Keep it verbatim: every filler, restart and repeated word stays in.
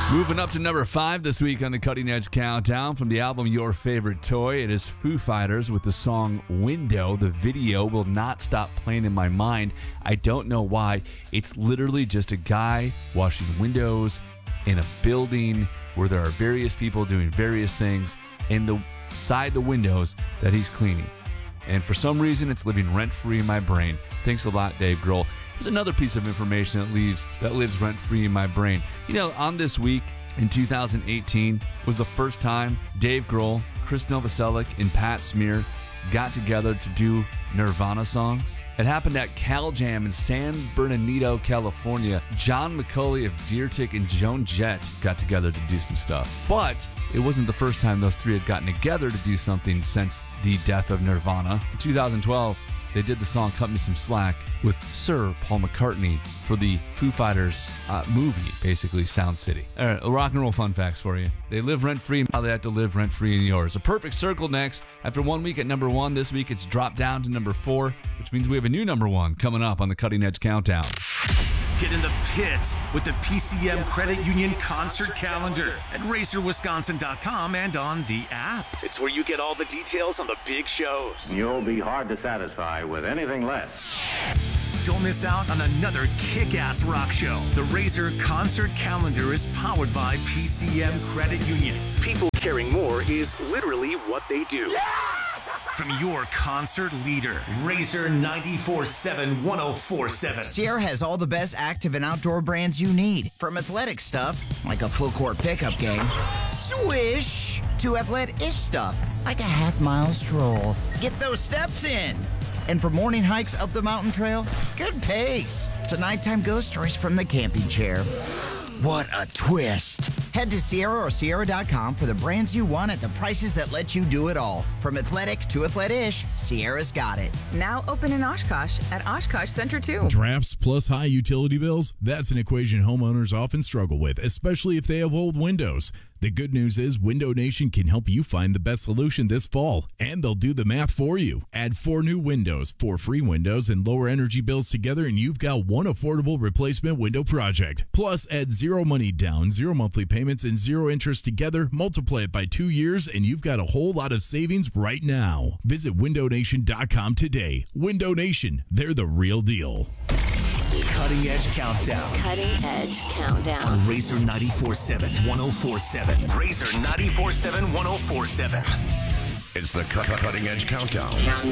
Moving up to number five this week on the Cutting Edge Countdown from the album Your Favorite Toy, it is Foo Fighters with the song Window. The video will not stop playing in my mind. I don't know why. It's literally just a guy washing windows in a building where there are various people doing various things in the side the windows that he's cleaning. And for some reason, it's living rent-free in my brain. Thanks a lot, Dave Grohl. Here's another piece of information that leaves that lives rent-free in my brain. You know, on this week in two thousand eighteen was the first time Dave Grohl, Chris Novoselic, and Pat Smear got together to do Nirvana songs. It happened at Cal Jam in San Bernardino, California. John McCulley of Deer Tick and Joan Jett got together to do some stuff. But it wasn't the first time those three had gotten together to do something since the death of Nirvana. In two thousand twelve, they did the song Cut Me Some Slack with Sir Paul McCartney for the Foo Fighters uh, movie, basically Sound City. All right, rock and roll fun facts for you. They live rent-free, now they have to live rent-free in yours. A perfect circle next. After one week at number one, this week it's dropped down to number four, which means we have a new number one coming up on the Cutting Edge Countdown. Get in the pit with the P C M Credit Union concert calendar at racer wisconsin dot com and on the app. It's where you get all the details on the big shows. You'll be hard to satisfy with anything less. Don't miss out on another kick-ass rock show. The Razor Concert Calendar is powered by P C M Credit Union. People caring more is literally what they do. Yeah! From your concert leader, Razor ninety-four seven one oh four seven. Sierra has all the best active and outdoor brands you need. From athletic stuff, like a full court pickup game, swish, to athletic-ish stuff, like a half-mile stroll. Get those steps in. And for morning hikes up the mountain trail, good pace. To nighttime ghost stories from the camping chair. What a twist. Head to Sierra or Sierra dot com for the brands you want at the prices that let you do it all. From athletic to athletic-ish, Sierra's got it. Now open in Oshkosh at Oshkosh Center two. Drafts plus high utility bills? That's an equation homeowners often struggle with, especially if they have old windows. The good news is Window Nation can help you find the best solution this fall, and they'll do the math for you. Add four new windows, four free windows, and lower energy bills together, and you've got one affordable replacement window project. Plus, add zero money down, zero monthly payments, and zero interest together. Multiply it by two years, and you've got a whole lot of savings right now. Visit window nation dot com today. Window Nation, they're the real deal. Cutting Edge Countdown. Cutting Edge Countdown. On Razor ninety-four seven one oh four seven. Razor ninety-four seven one oh four seven. It's the Cutting Edge Countdown.